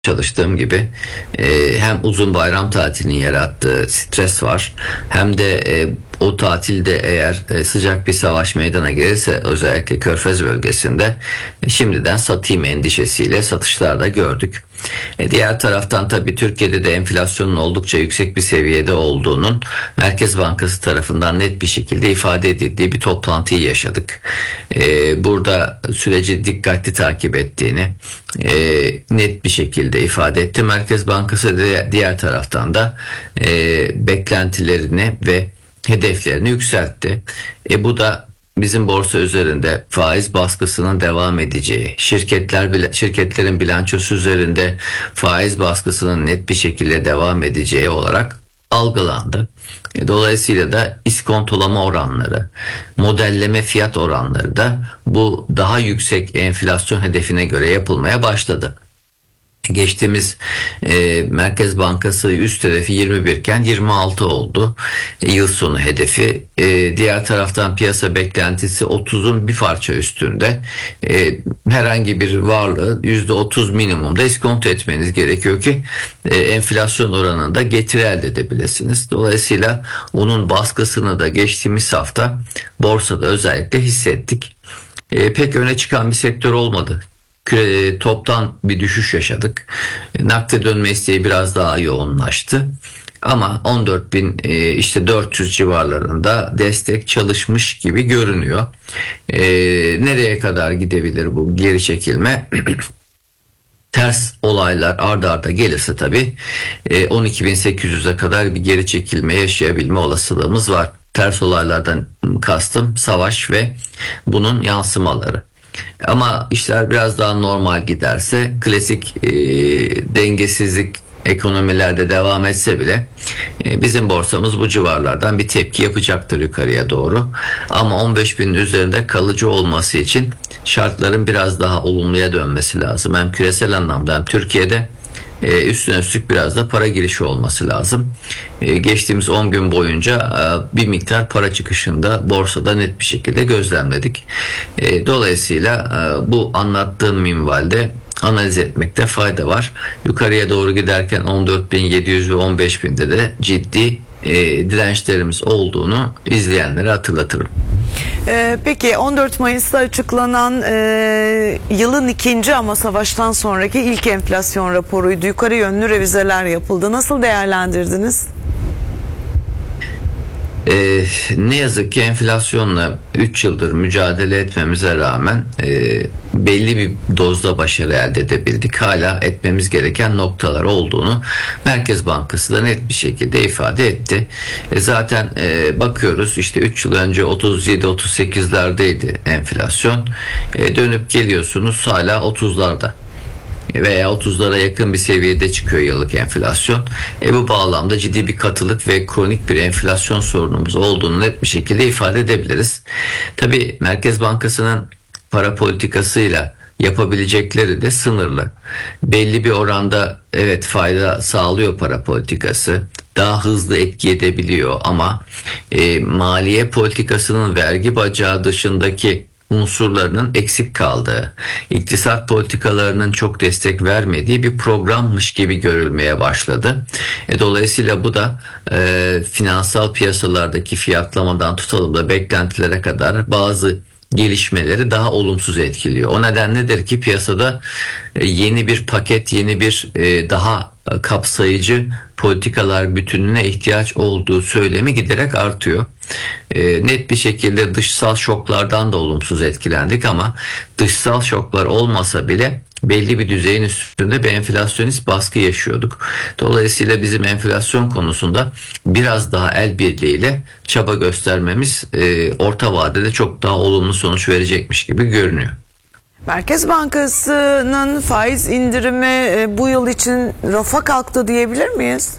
çalıştığım gibi hem uzun bayram tatilinin yarattığı stres var hem de o tatilde eğer sıcak bir savaş meydana gelirse özellikle Körfez bölgesinde şimdiden satayım endişesiyle satışlarda gördük. Diğer taraftan tabii Türkiye'de de enflasyonun oldukça yüksek bir seviyede olduğunun Merkez Bankası tarafından net bir şekilde ifade edildiği bir toplantıyı yaşadık. Burada süreci dikkatli takip ettiğini net bir şekilde ifade etti. Merkez Bankası diğer taraftan da beklentilerini ve hedeflerini yükseltti. Bu da bizim borsa üzerinde faiz baskısının devam edeceği, şirketlerin bilançosu üzerinde faiz baskısının net bir şekilde devam edeceği olarak algılandı. Dolayısıyla da iskontolama oranları, modelleme fiyat oranları da bu daha yüksek enflasyon hedefine göre yapılmaya başladı. Geçtiğimiz Merkez Bankası üst hedefi 21 iken 26 oldu. Yıl sonu hedefi. Diğer taraftan piyasa beklentisi 30'un bir parça üstünde. Herhangi bir varlığı %30 minimumda iskonto etmeniz gerekiyor ki enflasyon oranında getiri elde edebilirsiniz. Dolayısıyla onun baskısını da geçtiğimiz hafta borsada özellikle hissettik. Pek öne çıkan bir sektör olmadı. Toptan bir düşüş yaşadık. Nakde dönme isteği biraz daha yoğunlaştı. Ama 14.000 işte 400 civarlarında destek çalışmış gibi görünüyor. Nereye kadar gidebilir bu geri çekilme? Ters olaylar arda arda gelirse tabii 12.800'e kadar bir geri çekilme yaşayabilme olasılığımız var. Ters olaylardan kastım savaş ve bunun yansımaları. Ama işler biraz daha normal giderse klasik dengesizlik ekonomilerde devam etse bile bizim borsamız bu civarlardan bir tepki yapacaktır yukarıya doğru. Ama 15.000'in üzerinde kalıcı olması için şartların biraz daha olumluya dönmesi lazım. Hem küresel anlamda hem Türkiye'de üstüne üstlük biraz da para girişi olması lazım. Geçtiğimiz 10 gün boyunca bir miktar para çıkışında borsada net bir şekilde gözlemledik. Dolayısıyla bu anlattığım minvalde analiz etmekte fayda var. Yukarıya doğru giderken 14.700 ve 15.000'de de ciddi dirençlerimiz olduğunu izleyenlere hatırlatırım. Peki 14 Mayıs'ta açıklanan yılın ikinci ama savaştan sonraki ilk enflasyon raporuydu. Yukarı yönlü revizeler yapıldı. Nasıl değerlendirdiniz? Ne yazık ki enflasyonla 3 yıldır mücadele etmemize rağmen belli bir dozda başarı elde edebildik. Hala etmemiz gereken noktalar olduğunu Merkez Bankası da net bir şekilde ifade etti. Zaten bakıyoruz işte 3 yıl önce 37-38'lerdeydi enflasyon. Dönüp geliyorsunuz hala 30'larda. Veya 30'lara yakın bir seviyede çıkıyor yıllık enflasyon. Bu bağlamda ciddi bir katılık ve kronik bir enflasyon sorunumuz olduğunu net bir şekilde ifade edebiliriz. Tabii Merkez Bankası'nın para politikasıyla yapabilecekleri de sınırlı. Belli bir oranda evet fayda sağlıyor para politikası. Daha hızlı etki edebiliyor ama maliye politikasının vergi bacağı dışındaki unsurlarının eksik kaldığı, iktisat politikalarının çok destek vermediği bir programmış gibi görülmeye başladı. Dolayısıyla bu da finansal piyasalardaki fiyatlamadan tutalım da beklentilere kadar bazı gelişmeleri daha olumsuz etkiliyor. O nedenledir ki piyasada yeni bir paket, yeni bir daha kapsayıcı politikalar bütününe ihtiyaç olduğu söylemi giderek artıyor. Net bir şekilde dışsal şoklardan da olumsuz etkilendik ama dışsal şoklar olmasa bile belli bir düzeyin üstünde bir enflasyonist baskı yaşıyorduk. Dolayısıyla bizim enflasyon konusunda biraz daha el birliğiyle çaba göstermemiz orta vadede çok daha olumlu sonuç verecekmiş gibi görünüyor. Merkez Bankası'nın faiz indirimi bu yıl için rafa kalktı diyebilir miyiz?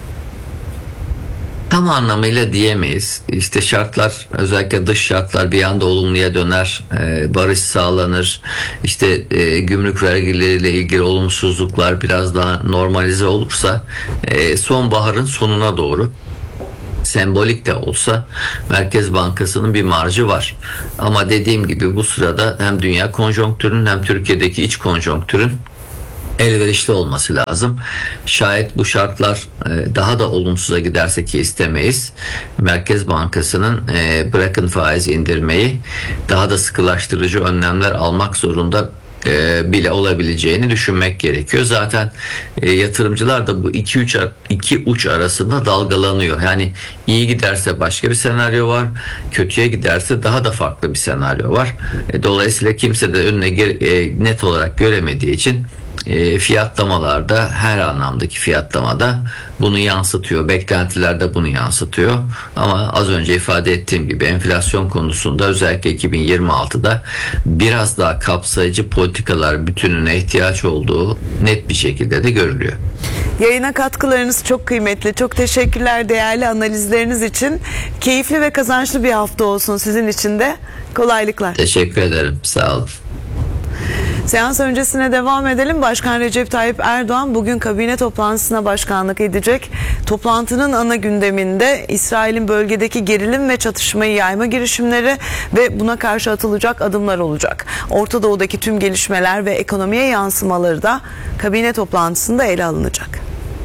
Tam anlamıyla diyemeyiz. İşte şartlar, özellikle dış şartlar bir anda olumluya döner, barış sağlanır. İşte gümrük vergileriyle ilgili olumsuzluklar biraz daha normalize olursa sonbaharın sonuna doğru sembolik de olsa Merkez Bankası'nın bir marjı var. Ama dediğim gibi bu sırada hem dünya konjonktürünün hem Türkiye'deki iç konjonktürün elverişli olması lazım. Şayet bu şartlar daha da olumsuza giderse, ki istemeyiz, Merkez Bankası'nın bırakın faiz indirmeyi, daha da sıkılaştırıcı önlemler almak zorunda bile olabileceğini düşünmek gerekiyor. Zaten yatırımcılar da bu iki uç arasında dalgalanıyor. Yani iyi giderse başka bir senaryo var, kötüye giderse daha da farklı bir senaryo var. Dolayısıyla kimse de önüne net olarak göremediği için fiyatlamalarda, her anlamdaki fiyatlamada bunu yansıtıyor. Beklentiler de bunu yansıtıyor. Ama az önce ifade ettiğim gibi enflasyon konusunda özellikle 2026'da biraz daha kapsayıcı politikalar bütününe ihtiyaç olduğu net bir şekilde de görülüyor. Yayına katkılarınız çok kıymetli. Çok teşekkürler değerli analizleriniz için. Keyifli ve kazançlı bir hafta olsun sizin için de. Kolaylıklar. Teşekkür ederim. Sağ olun. Seans öncesine devam edelim. Başkan Recep Tayyip Erdoğan bugün kabine toplantısına başkanlık edecek. Toplantının ana gündeminde İsrail'in bölgedeki gerilim ve çatışmayı yayma girişimleri ve buna karşı atılacak adımlar olacak. Orta Doğu'daki tüm gelişmeler ve ekonomiye yansımaları da kabine toplantısında ele alınacak.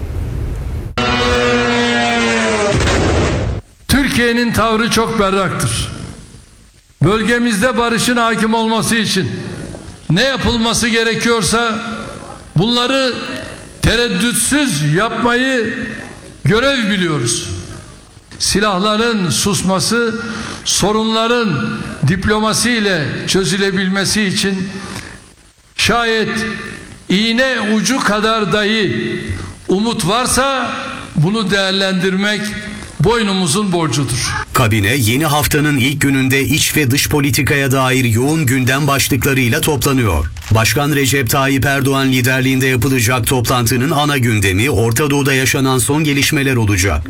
Türkiye'nin tavrı çok berraktır. Bölgemizde barışın hakim olması için ne yapılması gerekiyorsa bunları tereddütsüz yapmayı görev biliyoruz. Silahların susması, sorunların diplomasiyle çözülebilmesi için şayet iğne ucu kadar dahi umut varsa bunu değerlendirmek boynumuzun borcudur. Kabine yeni haftanın ilk gününde iç ve dış politikaya dair yoğun gündem başlıklarıyla toplanıyor. Başkan Recep Tayyip Erdoğan liderliğinde yapılacak toplantının ana gündemi Orta Doğu'da yaşanan son gelişmeler olacak.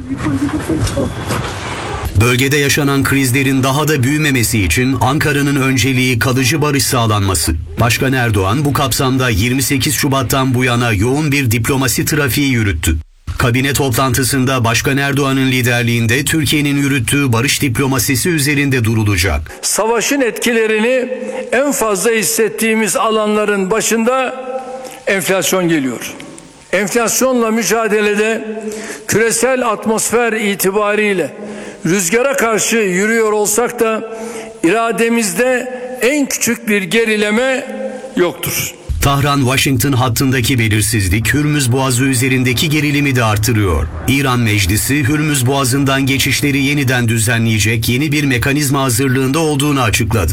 Bölgede yaşanan krizlerin daha da büyümemesi için Ankara'nın önceliği kalıcı barış sağlanması. Başkan Erdoğan bu kapsamda 28 Şubat'tan bu yana yoğun bir diplomasi trafiği yürüttü. Kabine toplantısında Başkan Erdoğan'ın liderliğinde Türkiye'nin yürüttüğü barış diplomasisi üzerinde durulacak. Savaşın etkilerini en fazla hissettiğimiz alanların başında enflasyon geliyor. Enflasyonla mücadelede küresel atmosfer itibariyle rüzgara karşı yürüyor olsak da irademizde en küçük bir gerileme yoktur. Tahran-Washington hattındaki belirsizlik Hürmüz Boğazı üzerindeki gerilimi de artırıyor. İran Meclisi Hürmüz Boğazı'ndan geçişleri yeniden düzenleyecek yeni bir mekanizma hazırlığında olduğunu açıkladı.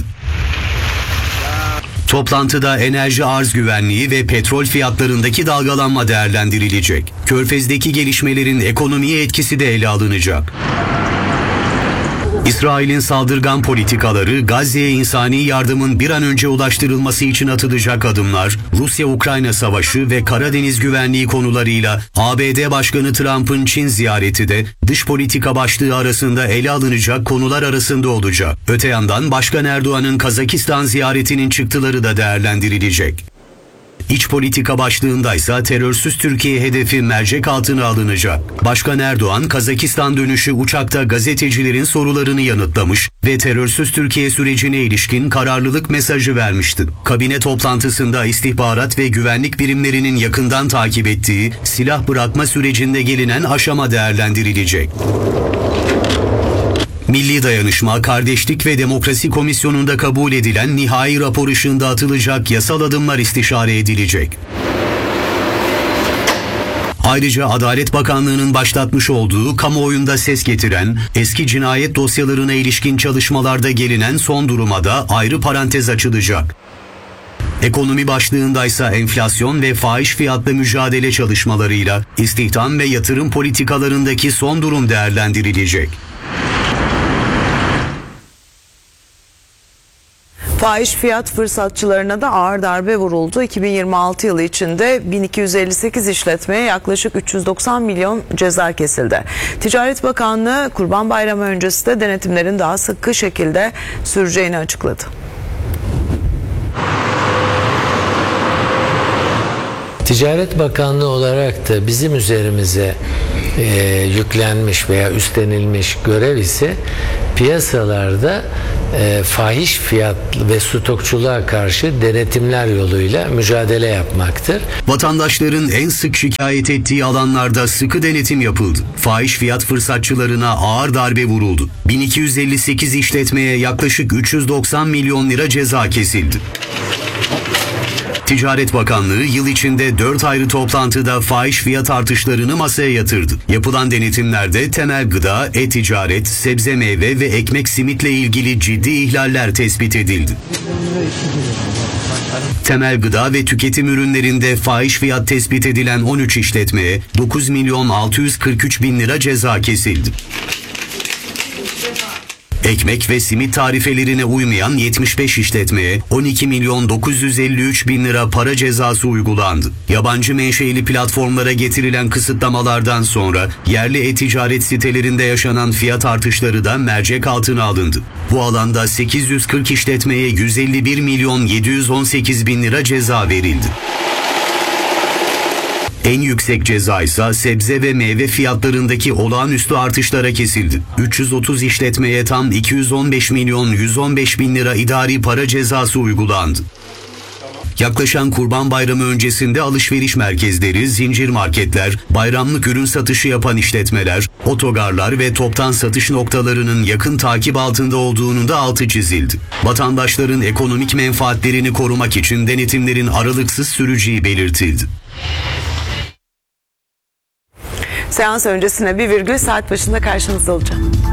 Toplantıda enerji arz güvenliği ve petrol fiyatlarındaki dalgalanma değerlendirilecek. Körfez'deki gelişmelerin ekonomiye etkisi de ele alınacak. İsrail'in saldırgan politikaları, Gazze'ye insani yardımın bir an önce ulaştırılması için atılacak adımlar, Rusya-Ukrayna savaşı ve Karadeniz güvenliği konularıyla ABD Başkanı Trump'ın Çin ziyareti de dış politika başlığı arasında ele alınacak konular arasında olacak. Öte yandan Başkan Erdoğan'ın Kazakistan ziyaretinin çıktıları da değerlendirilecek. İç politika başlığındaysa terörsüz Türkiye hedefi mercek altına alınacak. Başkan Erdoğan, Kazakistan dönüşü uçakta gazetecilerin sorularını yanıtlamış ve terörsüz Türkiye sürecine ilişkin kararlılık mesajı vermişti. Kabine toplantısında istihbarat ve güvenlik birimlerinin yakından takip ettiği silah bırakma sürecinde gelinen aşama değerlendirilecek. Milli Dayanışma, Kardeşlik ve Demokrasi Komisyonu'nda kabul edilen nihai rapor ışığında atılacak yasal adımlar istişare edilecek. Ayrıca Adalet Bakanlığı'nın başlatmış olduğu kamuoyunda ses getiren eski cinayet dosyalarına ilişkin çalışmalarda gelinen son duruma da ayrı parantez açılacak. Ekonomi başlığındaysa enflasyon ve fahiş fiyatla mücadele çalışmalarıyla istihdam ve yatırım politikalarındaki son durum değerlendirilecek. Fahiş fiyat fırsatçılarına da ağır darbe vuruldu. 2026 yılı içinde 1258 işletmeye yaklaşık 390 milyon ceza kesildi. Ticaret Bakanlığı Kurban Bayramı öncesi de denetimlerin daha sıkı şekilde süreceğini açıkladı. Ticaret Bakanlığı olarak da bizim üzerimize yüklenmiş veya üstlenilmiş görev ise piyasalarda fahiş fiyat ve stokçuluğa karşı denetimler yoluyla mücadele yapmaktır. Vatandaşların en sık şikayet ettiği alanlarda sıkı denetim yapıldı. Fahiş fiyat fırsatçılarına ağır darbe vuruldu. 1258 işletmeye yaklaşık 390 milyon lira ceza kesildi. Ticaret Bakanlığı yıl içinde 4 ayrı toplantıda fahiş fiyat artışlarını masaya yatırdı. Yapılan denetimlerde temel gıda, e-ticaret, sebze meyve ve ekmek simitle ilgili ciddi ihlaller tespit edildi. Temel gıda ve tüketim ürünlerinde fahiş fiyat tespit edilen 13 işletmeye 9 milyon 643 bin lira ceza kesildi. Ekmek ve simit tarifelerine uymayan 75 işletmeye 12 milyon 953 bin lira para cezası uygulandı. Yabancı menşeili platformlara getirilen kısıtlamalardan sonra yerli e-ticaret sitelerinde yaşanan fiyat artışları da mercek altına alındı. Bu alanda 840 işletmeye 151 milyon 718 bin lira ceza verildi. En yüksek ceza ise sebze ve meyve fiyatlarındaki olağanüstü artışlara kesildi. 330 işletmeye tam 215 milyon 115 bin lira idari para cezası uygulandı. Yaklaşan Kurban Bayramı öncesinde alışveriş merkezleri, zincir marketler, bayramlık ürün satışı yapan işletmeler, otogarlar ve toptan satış noktalarının yakın takip altında olduğunun da altı çizildi. Vatandaşların ekonomik menfaatlerini korumak için denetimlerin aralıksız süreceği belirtildi. Seans öncesine bir virgül saat başında karşınızda olacağım.